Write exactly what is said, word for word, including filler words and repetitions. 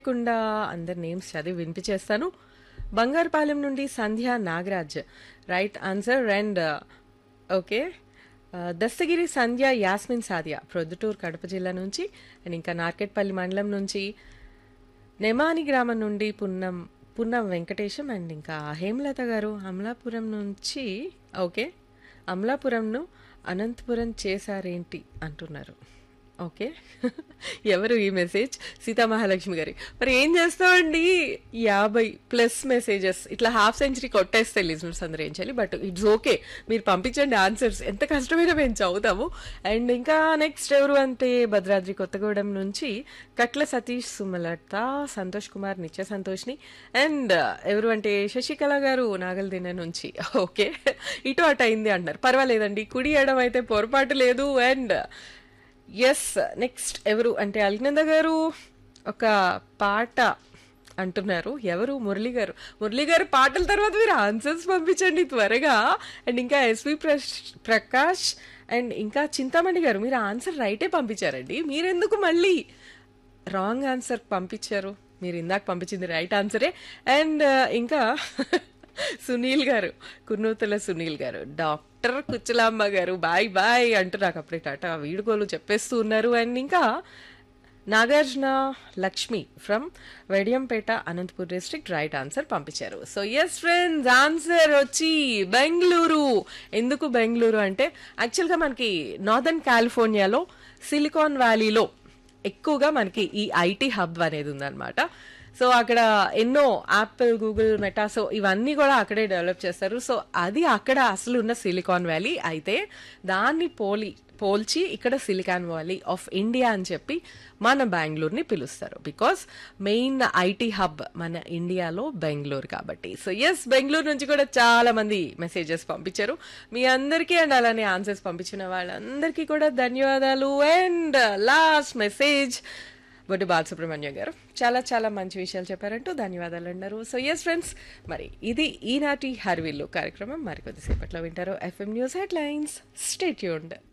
కుండా అందరి నేమ్స్ చదివి వినిపించేస్తాను. బంగారుపాలెం నుండి సంధ్య Nagaraj right answer. And okay, Dastagiri సంధ్య యాస్మిన్ సాదియా ప్రొద్దుటూరు కడప జిల్లా నుంచి. అండ్ ఇంకా నార్కెట్పల్లి మండలం నుంచి నెమాని గ్రామం నుండి పున్నం పున్నం వెంకటేశం. అండ్ ఇంకా హేమలత గారు అమలాపురం నుంచి. ఓకే, అమలాపురంను అనంతపురం చేశారేంటి అంటున్నారు. ఓకే, ఎవరు ఈ మెసేజ్? సీతామహాలక్ష్మి గారి. మరి ఏం చేస్తామండి, యాభై ప్లస్ మెసేజెస్ ఇట్లా హాఫ్ సెంచరీ కొట్టేస్తే లిజనర్స్ అందరూ ఏం చేయాలి. బట్ ఇట్స్ ఓకే, మీరు పంపించండి ఆన్సర్స్, ఎంత కష్టమైనా మేము చదువుతాము. అండ్ ఇంకా నెక్స్ట్ ఎవరు అంటే భద్రాద్రి కొత్తగూడెం నుంచి కట్ల సతీష్, సుమలత, సంతోష్ కుమార్, నిత్య సంతోష్ని. అండ్ ఎవరు అంటే శశికళ గారు నాగల్దిన నుంచి. ఓకే, ఇటు అటు అయింది అంటున్నారు. పర్వాలేదండి, కుడి ఎడం అయితే పొరపాటు లేదు. అండ్ ఎస్, నెక్స్ట్ ఎవరు అంటే అల్నంద గారు ఒక పాట అంటున్నారు. ఎవరు? మురళి గారు. మురళి గారు పాటల తర్వాత మీరు ఆన్సర్స్ పంపించండి త్వరగా. అండ్ ఇంకా ఎస్వి ప్రకాష్ అండ్ ఇంకా చింతామణి గారు మీరు ఆన్సర్ రైటే పంపించారండి. మీరెందుకు మళ్ళీ రాంగ్ ఆన్సర్ పంపించారు? మీరు ఇందాక పంపించింది రైట్ ఆన్సరే. అండ్ ఇంకా సునీల్ గారు, కుర్నూతల సునీల్ గారు, డాక్టర్ కుచ్చలామ్మ గారు బాయ్ బాయ్ అంటూ నాకు అప్పుడే టాటా వీడుకోలు చెప్పేస్తూ ఉన్నారు. అండ్ ఇంకా Nagarjuna Lakshmi from వెడియంపేట, Anantapur district right answer పంపించారు. సో ఎస్ ఫ్రెండ్స్, ఆన్సర్ వచ్చి బెంగళూరు. ఎందుకు బెంగళూరు అంటే యాక్చువల్గా మనకి నార్దర్న్ కాలిఫోర్నియాలో సిలికాన్ వ్యాలీలో ఎక్కువగా మనకి ఈ ఐటీ హబ్ అనేది ఉందన్నమాట. సో అక్కడ ఎన్నో యాపిల్, గూగుల్, మెటా, సో ఇవన్నీ కూడా అక్కడే డెవలప్ చేస్తారు. సో అది అక్కడ అసలు ఉన్న సిలికాన్ వ్యాలీ. అయితే దాన్ని పోలి పోల్చి ఇక్కడ సిలికాన్ వ్యాలీ ఆఫ్ ఇండియా అని చెప్పి మన బెంగళూరుని పిలుస్తారు. బికాస్ మెయిన్ ఐటీ హబ్ మన ఇండియాలో బెంగళూరు కాబట్టి. సో ఎస్, బెంగళూరు నుంచి కూడా చాలా మంది మెసేజెస్ పంపించారు. మీ అందరికీ అండ్ అలానే ఆన్సర్స్ పంపించిన వాళ్ళందరికీ కూడా ధన్యవాదాలు. అండ్ లాస్ట్ మెసేజ్ బొడ్డు బాలసుబ్రహ్మణ్యం గారు చాలా చాలా మంచి విషయాలు చెప్పారంటూ ధన్యవాదాలు అన్నారు. సో ఎస్ ఫ్రెండ్స్, మరి ఇది ఈనాటి హర్విల్లు కార్యక్రమం. మరికొద్దిసేపట్లో వింటారు FM news headlines. Stay tuned.